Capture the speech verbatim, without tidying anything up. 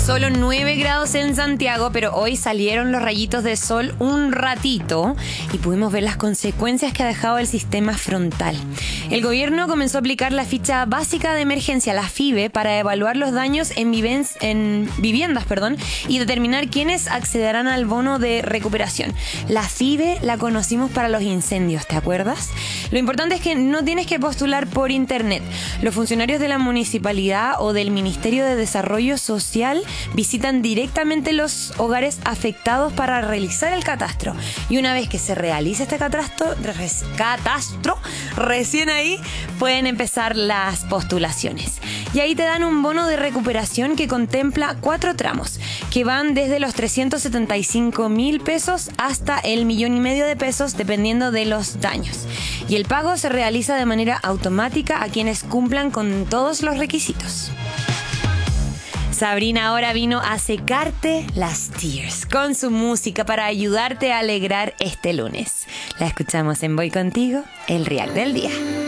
Solo nueve grados en Santiago, pero hoy salieron los rayitos de sol un ratito y pudimos ver las consecuencias que ha dejado el sistema frontal. El gobierno comenzó a aplicar la ficha básica de emergencia, la FIBE, para evaluar los daños en, viven- en viviendas perdón, y determinar quiénes accederán al bono de recuperación. La FIBE la conocimos para los incendios, ¿te acuerdas? Lo importante es que no tienes que postular por internet. Los funcionarios de la municipalidad o del Ministerio de Desarrollo Social visitan directamente los hogares afectados para realizar el catastro. Y una vez que se realice este catastro, res, catastro, recién ahí pueden empezar las postulaciones. Y ahí te dan un bono de recuperación que contempla cuatro tramos, que van desde los trescientos setenta y cinco mil pesos hasta el millón y medio de pesos, dependiendo de los daños. Y el pago se realiza de manera automática a quienes cumplan con todos los requisitos. Sabrina ahora vino a secarte las tears con su música para ayudarte a alegrar este lunes. La escuchamos en Voy Contigo, el React del Día.